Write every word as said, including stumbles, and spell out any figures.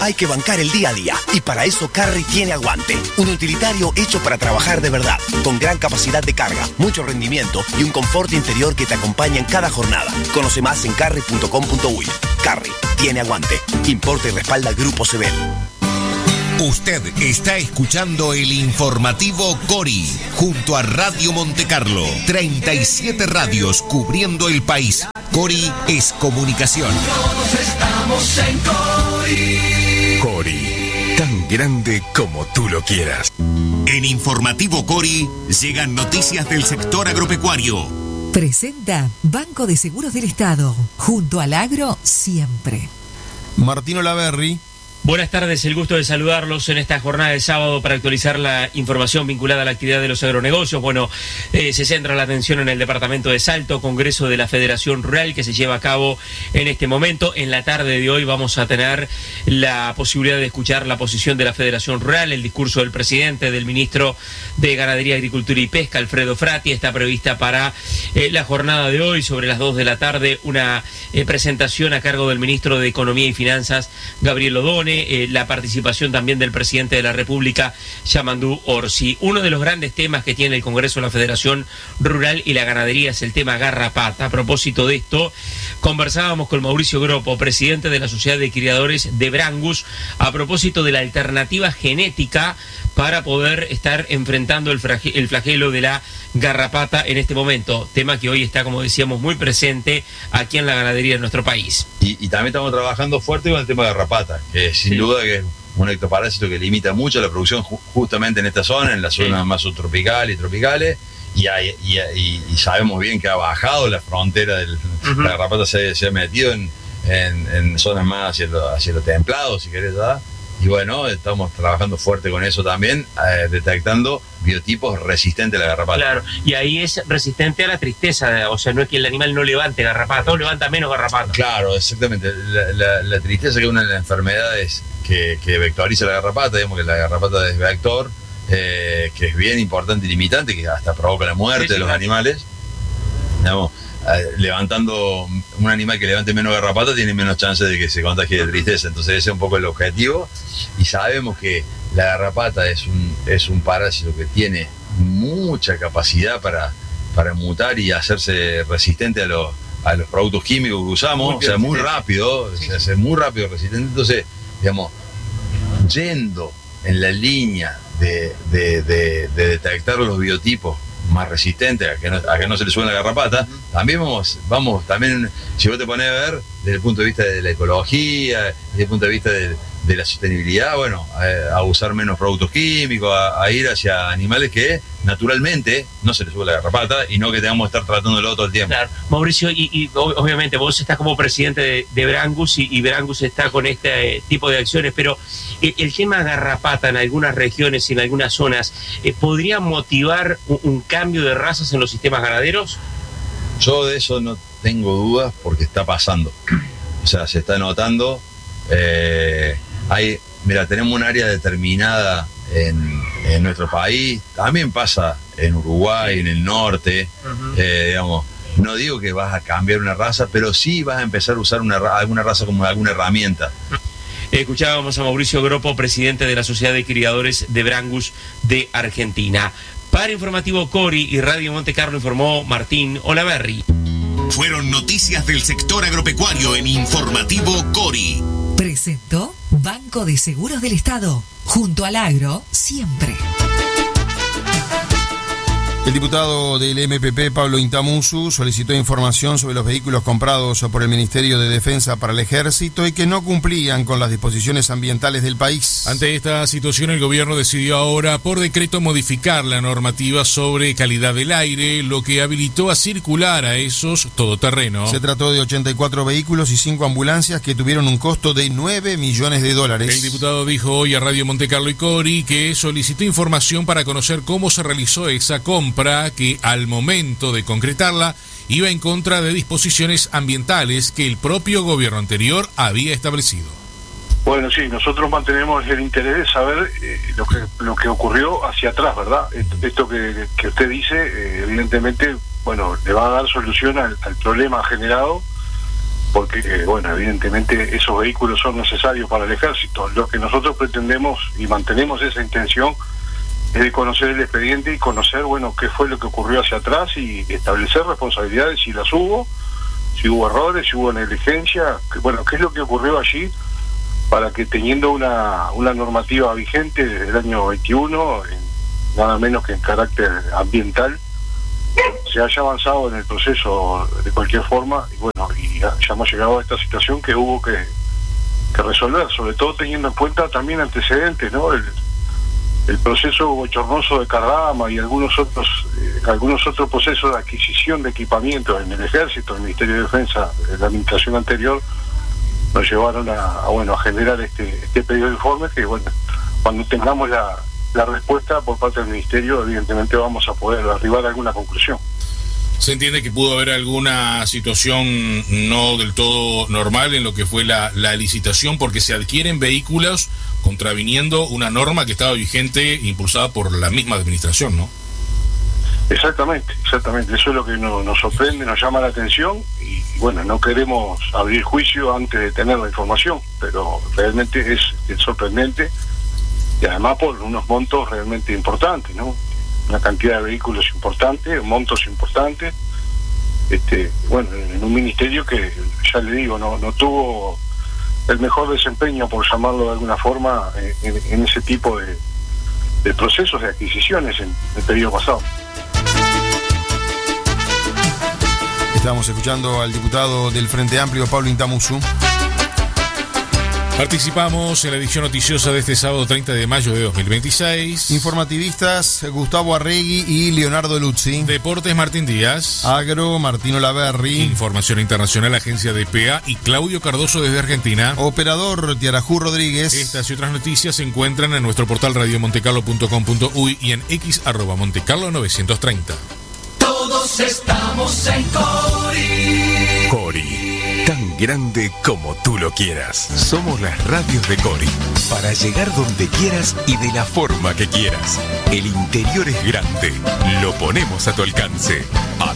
hay que bancar el día a día. Y para eso Carry tiene Aguante. Un utilitario hecho para trabajar de verdad. Con gran capacidad de carga, mucho rendimiento y un confort interior que te acompaña en cada jornada. Conoce más en carry punto com punto uy. Carry tiene Aguante. Importa y respalda Grupo Sebel. Usted está escuchando el informativo Cori junto a Radio Montecarlo. treinta y siete radios cubriendo el país. Cori es comunicación. Todos estamos en Cori. Cori, tan grande como tú lo quieras. En Informativo Cori llegan noticias del sector agropecuario. Presenta Banco de Seguros del Estado. Junto al agro, siempre. Martín Olaverri. Buenas tardes, el gusto de saludarlos en esta jornada de sábado para actualizar la información vinculada a la actividad de los agronegocios. Bueno, eh, se centra la atención en el departamento de Salto, Congreso de la Federación Rural que se lleva a cabo en este momento. En la tarde de hoy vamos a tener la posibilidad de escuchar la posición de la Federación Rural, el discurso del presidente, del ministro de Ganadería, Agricultura y Pesca, Alfredo Frati. Está prevista para eh, la jornada de hoy, sobre las dos de la tarde, una eh, presentación a cargo del ministro de Economía y Finanzas, Gabriel Odone. Eh, la participación también del presidente de la República, Yamandú Orsi. Uno de los grandes temas que tiene el Congreso de la Federación Rural y la Ganadería es el tema garrapata. A propósito de esto, conversábamos con Mauricio Gropo, presidente de la Sociedad de Criadores de Brangus, a propósito de la alternativa genética para poder estar enfrentando el, frage- el flagelo de la garrapata en este momento, tema que hoy está, como decíamos, muy presente aquí en la ganadería de nuestro país. Y, y también estamos trabajando fuerte con el tema de garrapata, que sin sí. duda que es un ectoparásito que limita mucho la producción ju- justamente en esta zona, en las zonas sí. más subtropicales y tropicales, y, hay, y, y, y sabemos bien que ha bajado la frontera, del, uh-huh. la garrapata se, se ha metido en, en, en zonas más hacia lo, hacia lo templado, si querés, ¿verdad? Y bueno, estamos trabajando fuerte con eso también, eh, detectando biotipos resistentes a la garrapata. Claro, y ahí es resistente a la tristeza, o sea, no es que el animal no levante garrapata, o levanta menos garrapata. Claro, exactamente. La, la, la tristeza, que es una de las enfermedades que, que vectoriza la garrapata, digamos que la garrapata es vector, eh, que es bien importante y limitante, que hasta provoca la muerte sí, sí, de los claro. animales. Digamos, levantando un animal que levante menos garrapata tiene menos chances de que se contagie de tristeza, entonces ese es un poco el objetivo. Y sabemos que la garrapata es un, es un parásito que tiene mucha capacidad para, para mutar y hacerse resistente a los, a los productos químicos que usamos, muy o sea, muy rápido, sí. se hace muy rápido resistente. Entonces, digamos, yendo en la línea de, de, de, de detectar los biotipos más resistente a que no, a que no se le suba la garrapata, uh-huh. también vamos, vamos, también, si vos te pones a ver desde el punto de vista de la ecología, desde el punto de vista de, de la sostenibilidad, bueno, a, a usar menos productos químicos, a, a ir hacia animales que naturalmente no se les sube la garrapata y no que tengamos que estar tratándolo todo el tiempo. Claro, Mauricio, y, y obviamente vos estás como presidente de, de Brangus y, y Brangus está con este eh, tipo de acciones, pero el, el tema garrapata en algunas regiones y en algunas zonas, eh, ¿podría motivar un, un cambio de razas en los sistemas ganaderos? Yo de eso no tengo dudas porque está pasando. O sea, se está notando. Eh, hay, mira, tenemos un área determinada en, en nuestro país, también pasa en Uruguay, sí. en el norte, uh-huh. eh, digamos, no digo que vas a cambiar una raza, pero sí vas a empezar a usar una, alguna raza como alguna herramienta. Escuchábamos a Mauricio Gropo, presidente de la Sociedad de Criadores de Brangus de Argentina. Para Informativo Cori y Radio Montecarlo informó Martín Olaverri. Fueron noticias del sector agropecuario en Informativo Cori. Presentó Banco de Seguros del Estado. Junto al agro, siempre. El diputado del M P P, Pablo Intamusu, solicitó información sobre los vehículos comprados por el Ministerio de Defensa para el Ejército y que no cumplían con las disposiciones ambientales del país. Ante esta situación, el gobierno decidió ahora por decreto modificar la normativa sobre calidad del aire, lo que habilitó a circular a esos todoterrenos. Se trató de ochenta y cuatro vehículos y cinco ambulancias que tuvieron un costo de nueve millones de dólares. El diputado dijo hoy a Radio Montecarlo y Cori que solicitó información para conocer cómo se realizó esa compra, que al momento de concretarla iba en contra de disposiciones ambientales que el propio gobierno anterior había establecido. Bueno, sí, nosotros mantenemos el interés de saber eh, lo que lo que ocurrió hacia atrás, ¿verdad? Esto que, que usted dice, eh, evidentemente, bueno, le va a dar solución al, al problema generado porque, eh, bueno, evidentemente esos vehículos son necesarios para el ejército. Lo que nosotros pretendemos y mantenemos esa intención es de conocer el expediente y conocer, bueno, qué fue lo que ocurrió hacia atrás y establecer responsabilidades si las hubo, si hubo errores, si hubo negligencia, que, bueno, qué es lo que ocurrió allí, para que teniendo una, una normativa vigente desde el año veintiuno, en, nada menos que en carácter ambiental, se haya avanzado en el proceso de cualquier forma, y bueno, y ya hemos llegado a esta situación que hubo que, que resolver, sobre todo teniendo en cuenta también antecedentes, ¿no? El, el proceso bochornoso de Cardama y algunos otros eh, algunos otros procesos de adquisición de equipamiento en el Ejército, en el Ministerio de Defensa, de la administración anterior, nos llevaron a, a bueno a generar este este pedido de informe que, bueno, cuando tengamos la, la respuesta por parte del Ministerio, evidentemente vamos a poder arribar a alguna conclusión. ¿Se entiende que pudo haber alguna situación no del todo normal en lo que fue la, la licitación, porque se adquieren vehículos contraviniendo una norma que estaba vigente, impulsada por la misma administración, ¿no? Exactamente, exactamente. Eso es lo que no, nos sorprende, nos llama la atención y, bueno, no queremos abrir juicio antes de tener la información, pero realmente es, es sorprendente y además por unos montos realmente importantes, ¿no? Una cantidad de vehículos importante, montos importantes, este, bueno, en un ministerio que, ya le digo, no, no tuvo el mejor desempeño, por llamarlo de alguna forma, en, en ese tipo de, de procesos de adquisiciones en el periodo pasado. Estamos escuchando al diputado del Frente Amplio, Pablo Intamuzú. Participamos en la edición noticiosa de este sábado treinta de mayo de dos mil veintiséis. Informativistas Gustavo Arregui y Leonardo Luzzi. Deportes Martín Díaz. Agro Martino Laverri. Información internacional Agencia de P A y Claudio Cardoso desde Argentina. Operador Tiarajú Rodríguez. Estas y otras noticias se encuentran en nuestro portal radio montecarlo punto com punto uy y en x arroba montecarlo novecientos treinta. Todos estamos en Cori. Cori, tan grande como tú lo quieras. Somos las radios de Cori, para llegar donde quieras y de la forma que quieras. El interior es grande, lo ponemos a tu alcance. A